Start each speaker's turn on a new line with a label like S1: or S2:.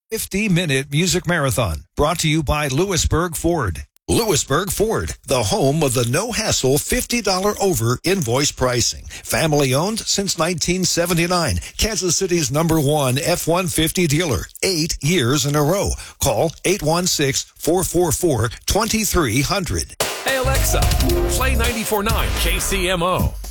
S1: 50-minute music marathon brought to you by Lewisburg Ford. Lewisburg Ford, the home of the no-hassle $50 over invoice pricing. Family-owned since 1979. Kansas City's #1 F-150 dealer. 8 years in a row. Call 816-444-2300.
S2: Hey, Alexa, play 94.9 KCMO.